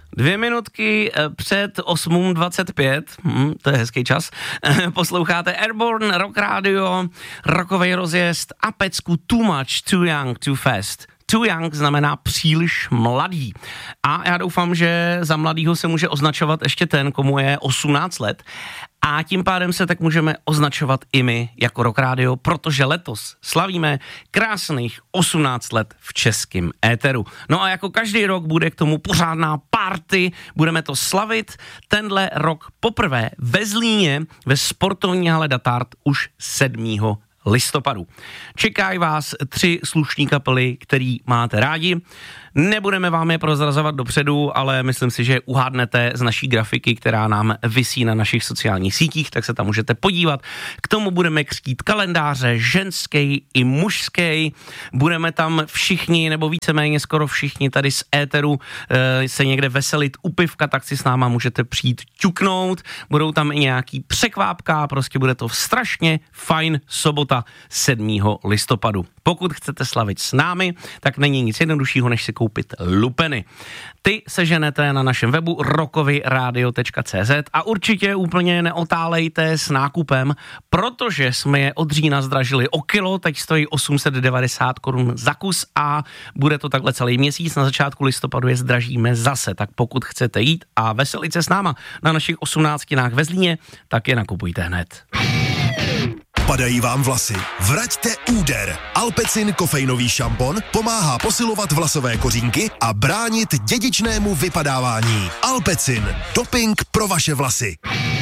2 minutky před 8:25, to je hezký čas, posloucháte Airborne Rock Radio, rockovej rozjezd a pecku Too Much, Too Young, Too Fast. Too young znamená příliš mladý. A já doufám, že za mladýho se může označovat ještě ten, komu je 18 let. A tím pádem se tak můžeme označovat i my jako Rock Radio, protože letos slavíme krásných 18 let v českém éteru. No a jako každý rok bude k tomu pořádná party, budeme to slavit tenhle rok poprvé ve Zlíně ve sportovní hale Datard už 7. listopadu. Čekají vás 3 slušní kapely, který máte rádi. Nebudeme vám je prozrazovat dopředu, ale myslím si, že uhádnete z naší grafiky, která nám visí na našich sociálních sítích, tak se tam můžete podívat. K tomu budeme křtít kalendáře ženský i mužský. Budeme tam všichni, nebo víceméně skoro všichni tady z éteru se někde veselit u pivka, tak si s náma můžete přijít ťuknout. Budou tam i nějaký překvápka, prostě bude to strašně fajn sobota 7. listopadu. Pokud chcete slavit s námi, tak není nic jednoduššího, než si koupit lupeny. Ty seženete na našem webu rockovyradio.cz a určitě úplně neotálejte s nákupem, protože jsme je od října zdražili o kilo, teď stojí 890 korun za kus a bude to takhle celý měsíc. Na začátku listopadu je zdražíme zase, tak pokud chcete jít a veselit se s náma na našich 18 ve Zlíně, tak je nakupujte hned. Padají vám vlasy? Vraťte úder. Alpecin kofeinový šampon pomáhá posilovat vlasové kořínky a bránit dědičnému vypadávání. Alpecin. Doping pro vaše vlasy.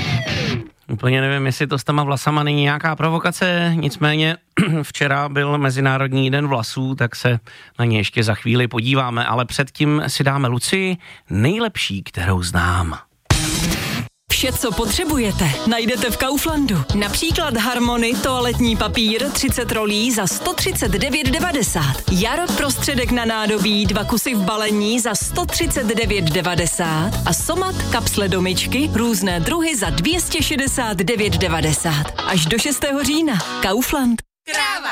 Úplně nevím, jestli to s těma vlasama není nějaká provokace, nicméně včera byl Mezinárodní den vlasů, tak se na ně ještě za chvíli podíváme, ale předtím si dáme Lucii, nejlepší, kterou znám. Vše, co potřebujete, najdete v Kauflandu. Například Harmony toaletní papír 30 rolí za 139,90. Jar prostředek na nádobí 2 kusy v balení za 139,90 a Somat kapsle do myčky různé druhy za 269,90. Až do 6. října. Kaufland. Kráva,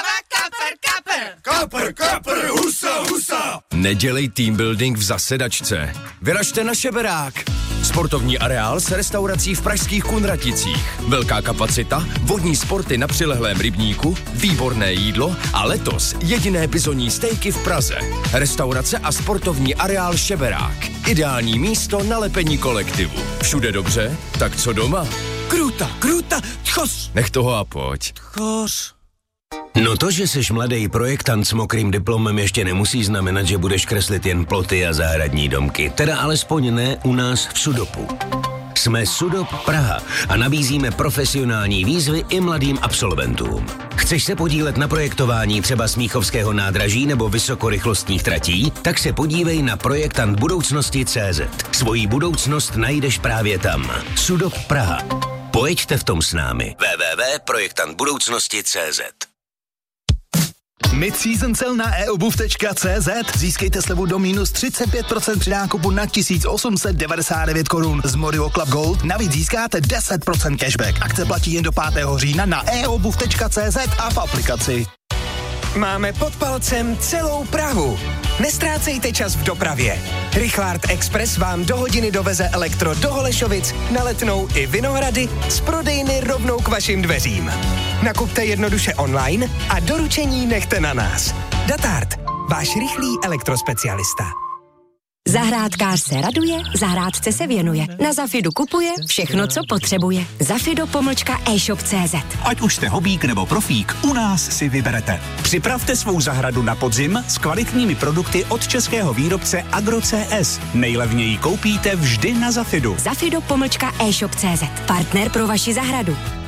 kapr, husa. Nedělej team building v zasedačce. Vyražte na Šeberák. Sportovní areál s restaurací v pražských Kunraticích. Velká kapacita, vodní sporty na přilehlém rybníku, výborné jídlo a letos jediné bizonní stejky v Praze. Restaurace a sportovní areál Šeberák. Ideální místo na lepení kolektivu. Všude dobře, tak co doma? Kruta, tchos. Nech toho a pojď. Tchos. No to, že jsi mladý projektant s mokrým diplomem, ještě nemusí znamenat, že budeš kreslit jen ploty a zahradní domky. Teda alespoň ne u nás v Sudopu. Jsme Sudop Praha a nabízíme profesionální výzvy i mladým absolventům. Chceš se podílet na projektování třeba Smíchovského nádraží nebo vysokorychlostních tratí? Tak se podívej na projektant budoucnosti.cz. Svoji budoucnost najdeš právě tam. Sudop Praha. Pojeďte v tom s námi. www.projektantbudoucnosti.cz. Mid-season cel na eobuv.cz. Získejte slevu do minus 35% při nákupu na 1899 korun. Z Morio Club Gold navíc získáte 10% cashback. Akce platí jen do 5. října na eobuv.cz a v aplikaci. Máme pod palcem celou Prahu. Nestrácejte čas v dopravě. Richlard Express vám do hodiny doveze elektro do Holešovic, na Letnou i Vinohrady z prodejny rovnou k vašim dveřím. Nakupte jednoduše online a doručení nechte na nás. Datard, váš rychlý elektrospecialista. Zahrádkář se raduje, zahrádce se věnuje. Na Zafidu kupuje všechno, co potřebuje. Zafido-e-shop.cz. Ať už jste hobík nebo profík, u nás si vyberete. Připravte svou zahradu na podzim s kvalitními produkty od českého výrobce Agro.cs. Nejlevněji koupíte vždy na Zafidu. Zafido-e-shop.cz. Partner pro vaši zahradu.